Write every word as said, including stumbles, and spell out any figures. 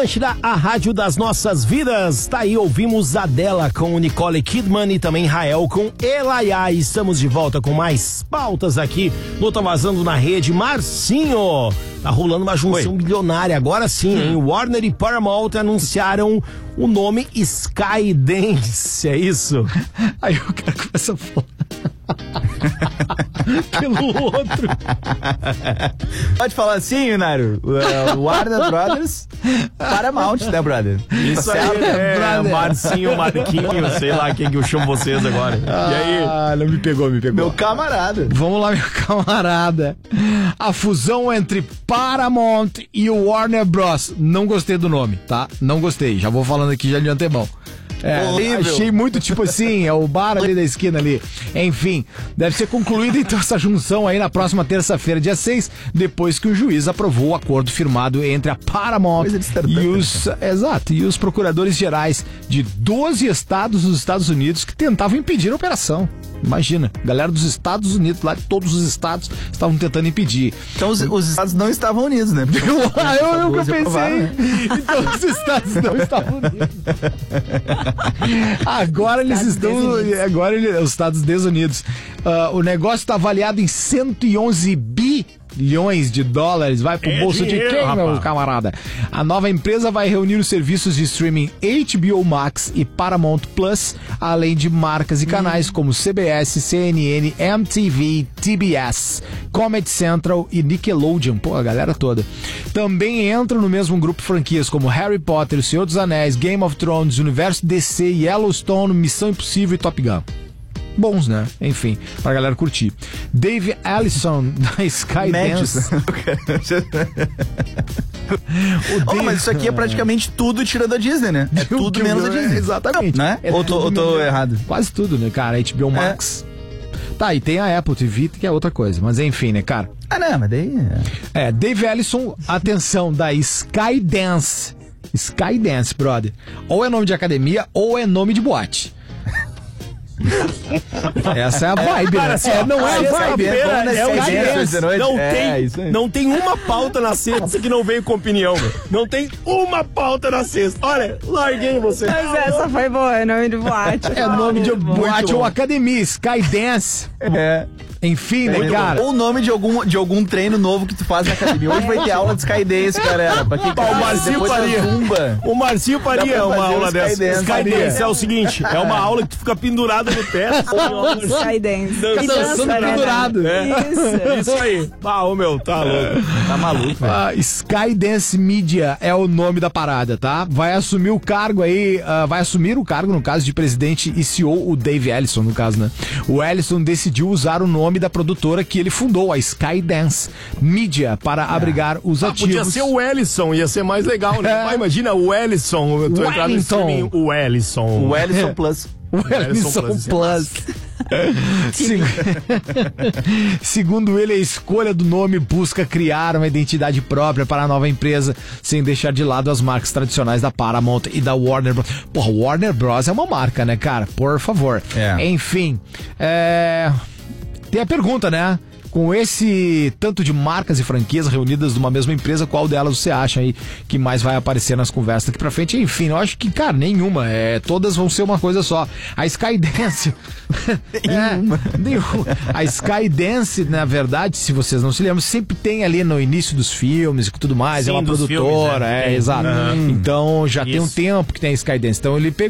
A rádio das nossas vidas, tá aí, ouvimos Adele com Nicole Kidman e também Rael com Elaiá. Estamos de volta com mais pautas aqui no Tá Vazando na Rede. Marcinho, tá rolando uma junção Oi. bilionária, agora sim, hein? Warner e Paramount anunciaram o nome Skydance, é isso? Aí o cara começa a falar pelo outro. Pode falar assim, Nairo? Uh, Warner Brothers, Paramount, né, brother? Isso aí, é, é Marcinho, Marquinho, sei lá quem que eu chamo vocês agora. Ah, e aí? Ah, não me pegou, me pegou. Meu camarada. Vamos lá, meu camarada. A fusão entre Paramount e o Warner Bros. Não gostei do nome, tá? Não gostei. Já vou falando aqui já de antemão. É, achei muito tipo assim, é o bar ali da esquina ali. Enfim, deve ser concluída então essa junção aí na próxima terça-feira, dia seis, depois que o juiz aprovou o acordo firmado entre a Paramount e os, exato, e os procuradores gerais de doze estados dos Estados Unidos que tentavam impedir a operação. Imagina, galera dos Estados Unidos, lá de todos os estados, estavam tentando impedir. Então os, os estados não estavam unidos, né? eu eu, eu, eu pensei. Né? Então os estados não estavam unidos. Agora eles estão. Agora eles, os Estados Desunidos. Uh, o negócio está avaliado em cento e onze bilhões de dólares. Vai pro é bolso dinheiro, de quem, rapaz? Meu camarada? A nova empresa vai reunir os serviços de streaming H B O Max e Paramount Plus, além de marcas e canais hum. como C B S, C N N, M T V, T B S, Comedy Central e Nickelodeon. Pô, a galera toda. Também entram no mesmo grupo franquias como Harry Potter, O Senhor dos Anéis, Game of Thrones, Universo D C, Yellowstone, Missão Impossível e Top Gun. Bons, né? Enfim, pra galera curtir. Dave Ellison, da Skydance. Oh, mas isso aqui é praticamente tudo tirando a Disney, né? É tudo que menos a Disney. Exatamente. Né? É ou tô, ou tô errado? Quase tudo, né, cara? H B O Max. É. Tá, e tem a Apple T V, que é outra coisa. Mas enfim, né, cara? Ah, não, mas daí... É, é Dave Ellison, atenção, da Skydance. Skydance, brother. Ou é nome de academia, ou é nome de boate. Essa é a vibe, cara, né? assim, é, não é a vibe, é o Skydance. Não, é, tem, não tem uma pauta na sexta que não veio com opinião, meu. Não tem uma pauta na sexta. Olha, larguei você. Mas essa foi boa, é nome de boate. É nome de boate ou academia, Skydance. É. Enfim, né, cara? Ou o nome de algum, de algum treino novo que tu faz na academia. Hoje vai ter aula de Skydance, galera. Pra quem o Marcinho faria. O Marcinho faria uma aula dessa. Skydance, Skydance é o seguinte, é uma aula que tu fica pendurado no teto. Skydance. Fica dançando pendurado. É. Isso. Isso aí. Ah, ô meu, tá louco. Tá maluco, velho. Uh, Skydance Media é o nome da parada, tá? Vai assumir o cargo aí, uh, vai assumir o cargo, no caso, de presidente e C E O, o Dave Ellison, no caso, né? O Ellison decidiu usar o nome da produtora que ele fundou, a Skydance Media, para é. abrigar os ah, ativos. Podia ser o Ellison, ia ser mais legal, né? É. Ah, imagina o Ellison, tu entrar no streaming, o Ellison. O Ellison Plus. O Ellison Plus. Plus. Segundo ele, a escolha do nome busca criar uma identidade própria para a nova empresa, sem deixar de lado as marcas tradicionais da Paramount e da Warner Bros. Porra, Warner Bros. É uma marca, né, cara? Por favor. É. Enfim, é... tem a pergunta, né? Com esse tanto de marcas e franquias reunidas numa mesma empresa, qual delas você acha aí que mais vai aparecer nas conversas daqui pra frente? Enfim, eu acho que, cara, nenhuma. É, todas vão ser uma coisa só. A Skydance... nenhuma. é, nenhuma. A Skydance, na verdade, se vocês não se lembram, sempre tem ali no início dos filmes e tudo mais. Sim, é uma produtora, filmes, é, é, exato. Uhum. Então, já Isso. tem um tempo que tem a Skydance. Então, ele pegou